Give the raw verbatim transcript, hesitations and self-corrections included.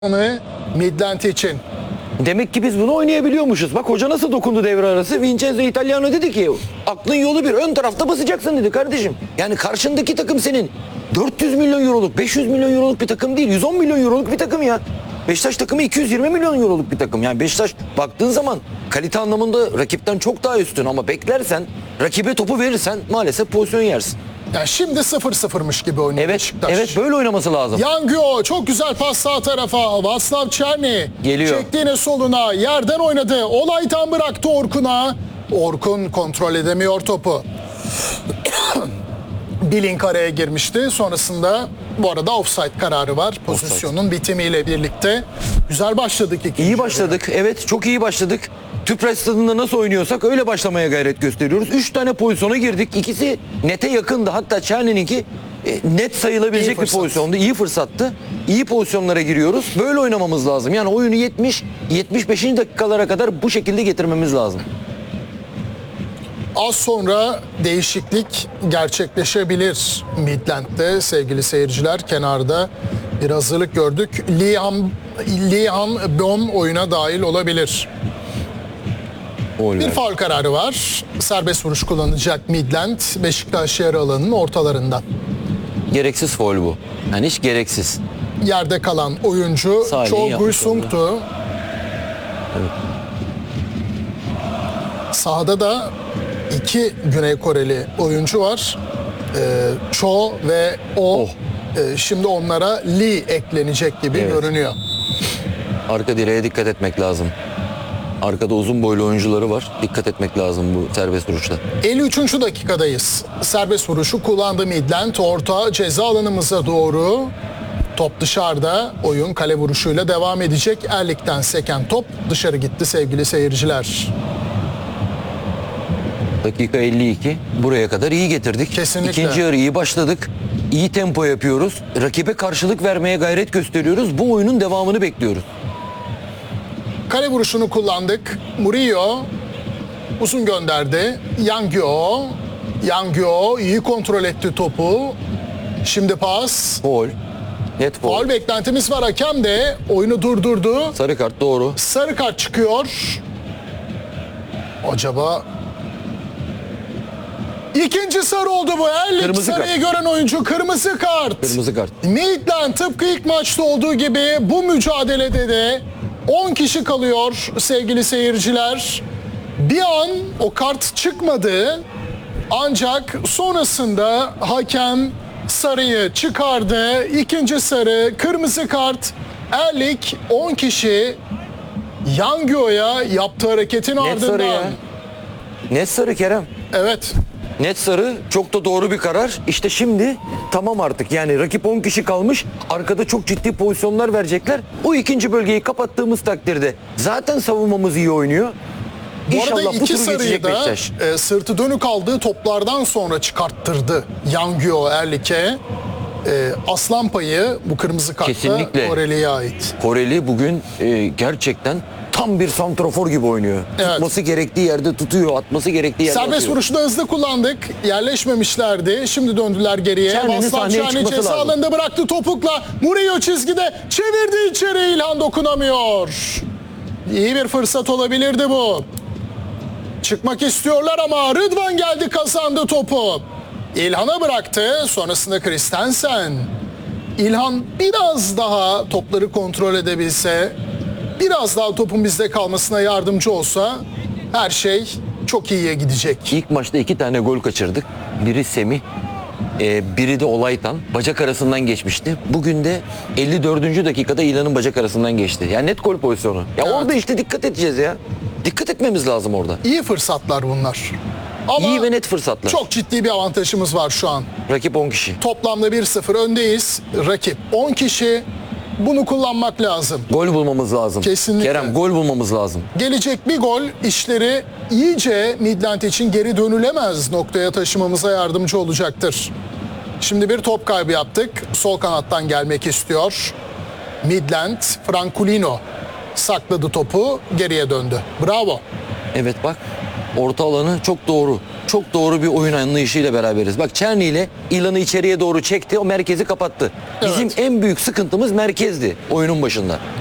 Midland için. Demek ki biz bunu oynayabiliyormuşuz. Bak hoca nasıl dokundu devre arası. Vincenzo Italiano dedi ki aklın yolu bir, ön tarafta basacaksın dedi kardeşim. Yani karşındaki takım senin dört yüz milyon euroluk, beş yüz milyon euroluk bir takım değil. yüz on milyon euroluk bir takım ya. Beşiktaş takımı iki yüz yirmi milyon euroluk bir takım. Yani Beşiktaş baktığın zaman kalite anlamında rakipten çok daha üstün, ama beklersen, rakibe topu verirsen maalesef pozisyon yersin. Yani şimdi sıfır sıfırmış gibi oynuyor Evet, Beşiktaş. evet böyle oynaması lazım. Yangio çok güzel pas sağ tarafa. Václav Černý Geliyor. çektiğine soluna, yerden oynadı. Olaytan bıraktı Orkun'a. Orkun kontrol edemiyor topu. Bilink araya girmişti. Sonrasında bu arada offside kararı var. Pozisyonun bitimiyle birlikte. Güzel başladık ikinci. İyi başladık. Evet, çok iyi başladık. Tüpraş stadında nasıl oynuyorsak öyle başlamaya gayret gösteriyoruz. Üç tane pozisyona girdik. İkisi nete yakındı. Hatta Çerni'ninki e, net sayılabilecek İyi bir fırsat. pozisyondu. İyi fırsattı. İyi pozisyonlara giriyoruz. Böyle oynamamız lazım. Yani oyunu yetmiş yetmiş beşinci dakikalara kadar bu şekilde getirmemiz lazım. Az sonra değişiklik gerçekleşebilir Midland'de sevgili seyirciler. Kenarda bir hazırlık gördük. Liam Liam Bom oyuna dahil olabilir. Gol Bir ver. faul kararı var. Serbest vuruş kullanacak Midland, Beşiktaş yarı alanının ortalarından. Gereksiz faul bu. Yani hiç gereksiz. Yerde kalan oyuncu Salih'in Cho yapmış Guysung'tu. Sahada da iki Güney Koreli oyuncu var. Ee, Cho ve O. Oh. Ee, şimdi onlara Lee eklenecek gibi Evet. görünüyor. Arka direğe dikkat etmek lazım. Arkada uzun boylu oyuncuları var. Dikkat etmek lazım bu serbest vuruşta. elli üçüncü dakikadayız. Serbest vuruşu kullandı Midland. Orta ceza alanımıza doğru. Top dışarıda. Oyun kale vuruşuyla devam edecek. Erlik'ten seken top dışarı gitti sevgili seyirciler. Dakika elli iki. Buraya kadar iyi getirdik. Kesinlikle. İkinci yarı iyi başladık. İyi tempo yapıyoruz. Rakibe karşılık vermeye gayret gösteriyoruz. Bu oyunun devamını bekliyoruz. Kale vuruşunu kullandık. Murillo uzun gönderdi. Yangio. Yangio iyi kontrol etti topu. Şimdi pas. Gol. Net gol. Faul beklentimiz var. Hakem de oyunu durdurdu. Sarı kart doğru. Sarı kart çıkıyor. Acaba İkinci sarı oldu bu. Erlik Kırmızı sarıyı kart. gören oyuncu kırmızı kart. Kırmızı kart. Midland tıpkı ilk maçta olduğu gibi bu mücadelede de on kişi kalıyor sevgili seyirciler. Bir an o kart çıkmadı. Ancak sonrasında hakem sarıyı çıkardı. İkinci sarı, kırmızı kart. Erlik on kişi Yangio'ya yaptığı hareketin Net ardından. sarı ya. Net sarı Kerem. Evet. Net sarı, çok da doğru bir karar. İşte şimdi tamam artık, yani rakip on kişi kalmış. Arkada çok ciddi pozisyonlar verecekler. O ikinci bölgeyi kapattığımız takdirde zaten savunmamız iyi oynuyor. Bu İnşallah arada bu iki turu sarıyı geçecek da Beşiktaş. e, sırtı dönük aldığı toplardan sonra çıkarttırdı Yangio Erlik'e. E, aslan payı bu kırmızı kartta Kesinlikle. Koreli'ye ait. Koreli bugün e, gerçekten tam bir santrafor gibi oynuyor. Evet. Tutması gerektiği yerde tutuyor, atması gerektiği yerde Serbest atıyor. vuruşu da hızlı kullandık. Yerleşmemişlerdi. Şimdi döndüler geriye. Çerni'nin Václav sahneye Černý çıkması ceza lazım. alanında bıraktı topukla. Murillo çizgide çevirdi içeri. İlhan dokunamıyor. İyi bir fırsat olabilirdi bu. Çıkmak istiyorlar ama Rıdvan geldi, kazandı topu. İlhan'a bıraktı. Sonrasında Christensen. İlhan biraz daha topları kontrol edebilse, biraz daha topun bizde kalmasına yardımcı olsa her şey çok iyiye gidecek. İlk maçta iki tane gol kaçırdık. Biri Semih, e, biri de Olaytan. Bacak arasından geçmişti. Bugün de elli dördüncü dakikada İlhan'ın bacak arasından geçti. Yani net gol pozisyonu. Ya Evet. orada işte dikkat edeceğiz ya. Dikkat etmemiz lazım orada. İyi fırsatlar bunlar. Ama İyi ve net fırsatlar. çok ciddi bir avantajımız var şu an. Rakip on kişi. Toplamda bir sıfır öndeyiz. Rakip on kişi. Bunu kullanmak lazım. Gol bulmamız lazım. Kesinlikle. Kerem, gol bulmamız lazım. Gelecek bir gol işleri iyice Midland için geri dönülemez noktaya taşımamıza yardımcı olacaktır. Şimdi bir top kaybı yaptık. Sol kanattan gelmek istiyor Midland. Franculino sakladı topu, geriye döndü. Bravo. Evet bak, orta alanı çok doğru. çok doğru bir oyun anlayışıyla beraberiz. Bak Çerni ile İlan'ı içeriye doğru çekti. O merkezi kapattı. Bizim Evet. en büyük sıkıntımız merkezdi oyunun başında.